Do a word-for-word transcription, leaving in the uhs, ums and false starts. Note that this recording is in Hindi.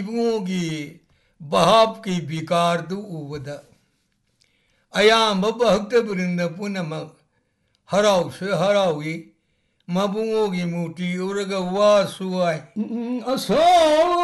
इबुंगोगी बहाब की विकार दु उबदा अयाम भक्त वृंद पुनमक हराव से हरावी मबुंगोगी मूर्ति उरग वा सुआई असो